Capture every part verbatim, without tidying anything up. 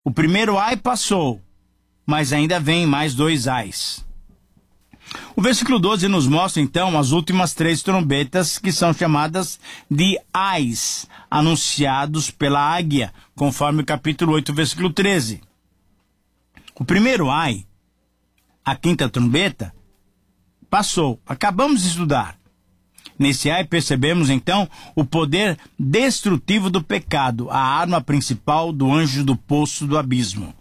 O primeiro ai passou, mas ainda vem mais dois ais. O versículo doze nos mostra, então, as últimas três trombetas, que são chamadas de ais, anunciados pela águia, conforme o capítulo oito, versículo treze. O primeiro ai, a quinta trombeta, passou. Acabamos de estudar. Nesse ai percebemos, então, o poder destrutivo do pecado, a arma principal do anjo do poço do abismo.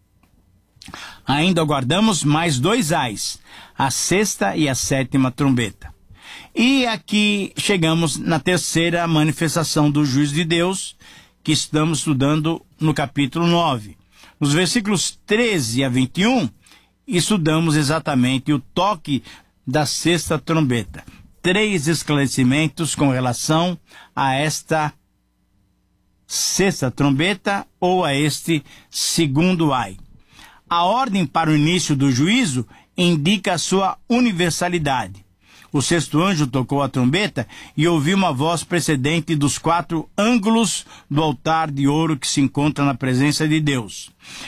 Ainda aguardamos mais dois ais, a sexta e a sétima trombeta. E aqui chegamos na terceira manifestação do juízo de Deus, que estamos estudando no capítulo nove. Nos versículos treze a vinte e um, estudamos exatamente o toque da sexta trombeta. Três esclarecimentos com relação a esta sexta trombeta ou a este segundo ai. A ordem para o início do juízo indica a sua universalidade. O sexto anjo tocou a trombeta e ouviu uma voz precedente dos quatro ângulos do altar de ouro que se encontra na presença de Deus.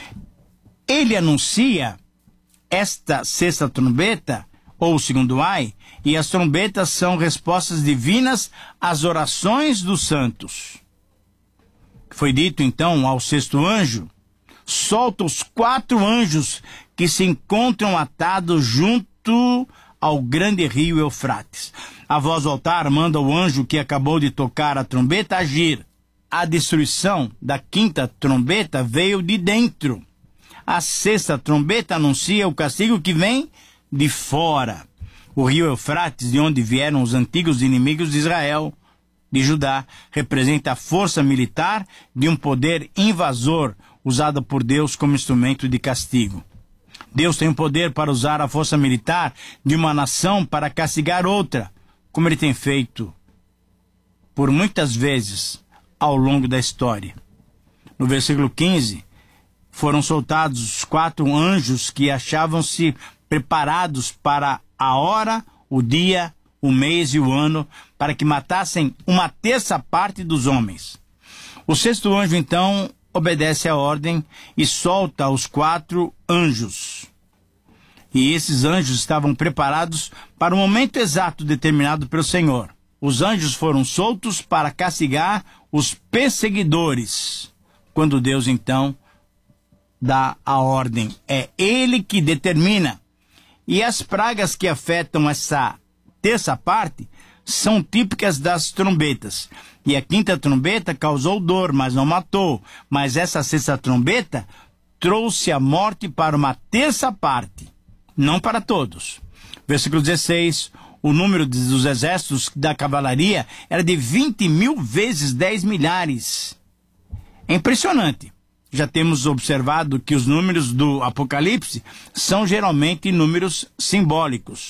Ele anuncia esta sexta trombeta, ou o segundo ai, e as trombetas são respostas divinas às orações dos santos. Foi dito então ao sexto anjo: solta os quatro anjos que se encontram atados junto ao grande rio Eufrates. A voz do altar manda o anjo que acabou de tocar a trombeta agir. A destruição da quinta trombeta veio de dentro. A sexta trombeta anuncia o castigo que vem de fora. O rio Eufrates, de onde vieram os antigos inimigos de Israel, de Judá, representa a força militar de um poder invasor usada por Deus como instrumento de castigo. Deus tem o poder para usar a força militar de uma nação para castigar outra, como ele tem feito por muitas vezes ao longo da história. No versículo quinze, foram soltados os quatro anjos que achavam-se preparados para a hora, o dia, o mês e o ano, para que matassem uma terça parte dos homens. O sexto anjo, então, obedece à ordem e solta os quatro anjos. E esses anjos estavam preparados para o momento exato determinado pelo Senhor. Os anjos foram soltos para castigar os perseguidores, quando Deus, então, dá a ordem. É Ele que determina. E as pragas que afetam essa terça parte são típicas das trombetas. E a quinta trombeta causou dor, mas não matou. Mas essa sexta trombeta trouxe a morte para uma terça parte, não para todos. Versículo dezesseis, o número dos exércitos da cavalaria era de vinte mil vezes dez milhares. É impressionante. Já temos observado que os números do Apocalipse são geralmente números simbólicos.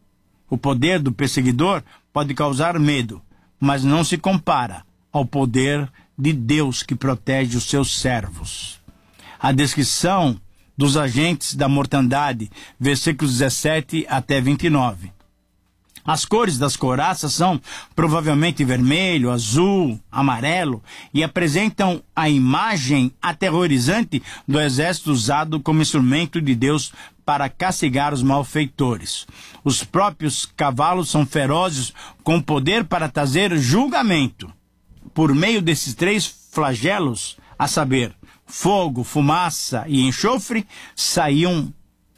O poder do perseguidor pode causar medo, mas não se compara ao poder de Deus que protege os seus servos. A descrição dos agentes da mortandade, versículos dezessete até vinte e nove. As cores das couraças são provavelmente vermelho, azul, amarelo e apresentam a imagem aterrorizante do exército usado como instrumento de Deus para castigar os malfeitores. Os próprios cavalos são ferozes, com poder para trazer julgamento. Por meio desses três flagelos, a saber, fogo, fumaça e enxofre, saíam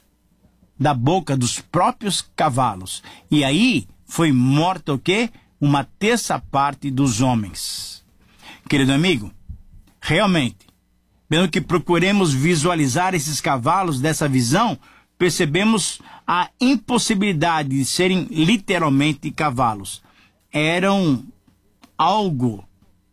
da boca dos próprios cavalos. E aí foi morta o quê? Uma terça parte dos homens. Querido amigo, realmente, pelo que procuremos visualizar esses cavalos dessa visão, percebemos a impossibilidade de serem literalmente cavalos. Eram algo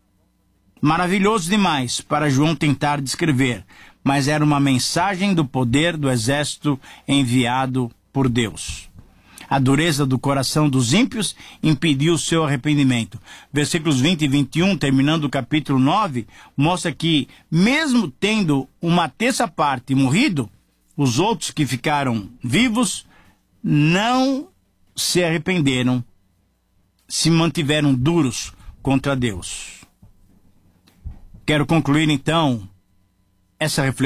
maravilhoso demais para João tentar descrever, mas era uma mensagem do poder do exército enviado por Deus. A dureza do coração dos ímpios impediu o seu arrependimento. Versículos vinte e vinte e um, terminando o capítulo nove, mostra que, mesmo tendo uma terça parte morrido, os outros que ficaram vivos não se arrependeram, se mantiveram duros contra Deus. Quero concluir, então, essa reflexão.